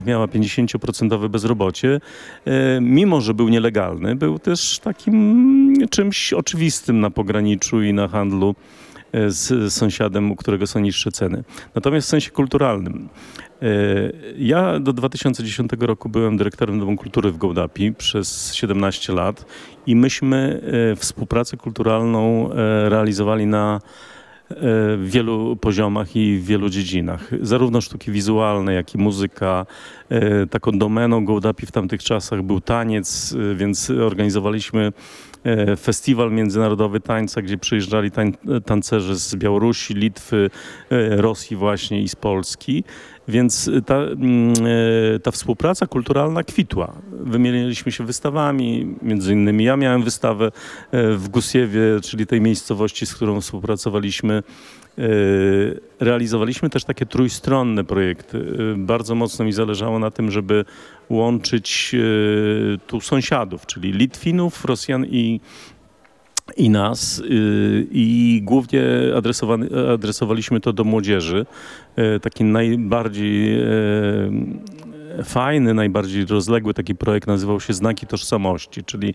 Miała 50% bezrobocie. Mimo że był nielegalny, był też takim czymś oczywistym na pograniczu i na handlu z sąsiadem, u którego są niższe ceny. Natomiast w sensie kulturalnym. Ja do 2010 roku byłem dyrektorem Domu Kultury w Gołdapi przez 17 lat i myśmy współpracę kulturalną realizowali na wielu poziomach i w wielu dziedzinach. Zarówno sztuki wizualne, jak i muzyka. Taką domeną Gołdapi w tamtych czasach był taniec, więc organizowaliśmy festiwal międzynarodowy tańca, gdzie przyjeżdżali tancerze z Białorusi, Litwy, Rosji właśnie i z Polski. Więc ta współpraca kulturalna kwitła. Wymieniliśmy się wystawami, między innymi ja miałem wystawę w Gusiewie, czyli tej miejscowości, z którą współpracowaliśmy. Realizowaliśmy też takie trójstronne projekty. Bardzo mocno mi zależało na tym, żeby łączyć tu sąsiadów, czyli Litwinów, Rosjan i nas. I głównie adresowaliśmy to do młodzieży. Taki najbardziej fajny, najbardziej rozległy taki projekt nazywał się Znaki Tożsamości, czyli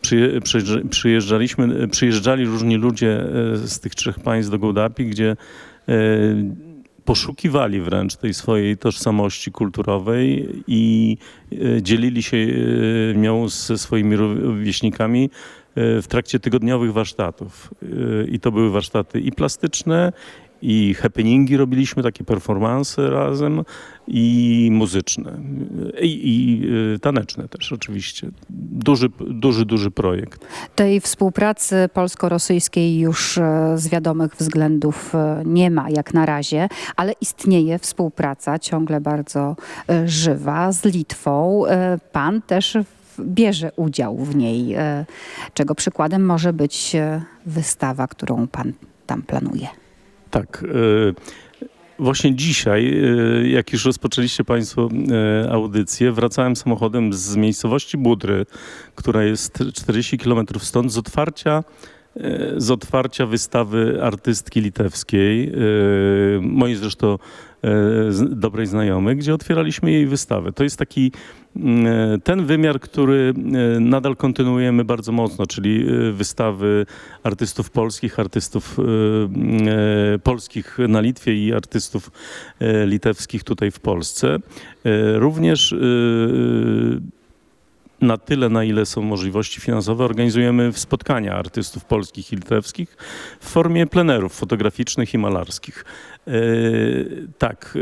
przyjeżdżali różni ludzie z tych trzech państw do Gołdapi, gdzie poszukiwali wręcz tej swojej tożsamości kulturowej i dzielili się nią ze swoimi rówieśnikami w trakcie tygodniowych warsztatów. I to były warsztaty i plastyczne, i happeningi robiliśmy, takie performanse razem, i muzyczne, i taneczne też oczywiście. Duży projekt. Tej współpracy polsko-rosyjskiej już z wiadomych względów nie ma jak na razie, ale istnieje współpraca ciągle bardzo żywa z Litwą. Pan też bierze udział w niej, czego przykładem może być wystawa, którą pan tam planuje. Tak. Właśnie dzisiaj, jak już rozpoczęliście Państwo audycję, wracałem samochodem z miejscowości Budry, która jest 40 km stąd, z otwarcia wystawy artystki litewskiej, mojej zresztą dobrej znajomej, gdzie otwieraliśmy jej wystawę. To jest taki ten wymiar, który nadal kontynuujemy bardzo mocno, czyli wystawy artystów polskich na Litwie i artystów litewskich tutaj w Polsce. Również na tyle, na ile są możliwości finansowe, organizujemy spotkania artystów polskich i litewskich w formie plenerów fotograficznych i malarskich. Tak,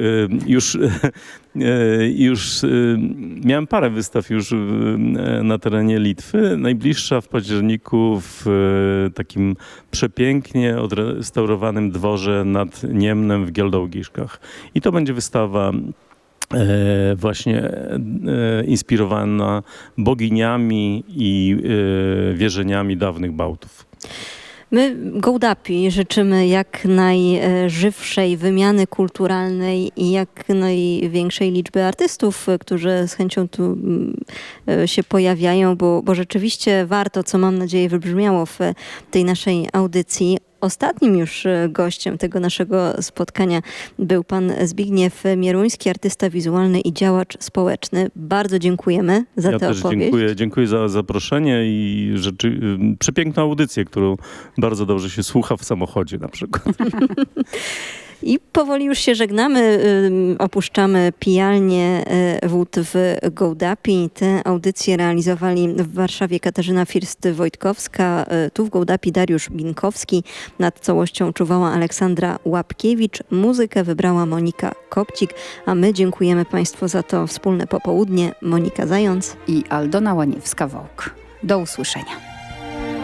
już miałem parę wystaw już na terenie Litwy. Najbliższa w październiku w takim przepięknie odrestaurowanym dworze nad Niemnem w Giełdołgiszkach. I to będzie wystawa właśnie inspirowana boginiami i wierzeniami dawnych Bałtów. My Gołdapi życzymy jak najżywszej wymiany kulturalnej i jak największej liczby artystów, którzy z chęcią tu się pojawiają, bo rzeczywiście warto, co mam nadzieję wybrzmiało w tej naszej audycji. Ostatnim już gościem tego naszego spotkania był pan Zbigniew Mieruński, artysta wizualny i działacz społeczny. Bardzo dziękujemy za tę opowieść. Dziękuję za zaproszenie i przepiękną audycję, którą bardzo dobrze się słucha w samochodzie na przykład. I powoli już się żegnamy, opuszczamy pijalnię wód w Gołdapi. Te audycje realizowali w Warszawie Katarzyna First-Wojtkowska, tu w Gołdapi Dariusz Binkowski. Nad całością czuwała Aleksandra Łapkiewicz. Muzykę wybrała Monika Kopcik, a my dziękujemy Państwu za to wspólne popołudnie. Monika Zając i Aldona Łaniewska-Wołk. Do usłyszenia.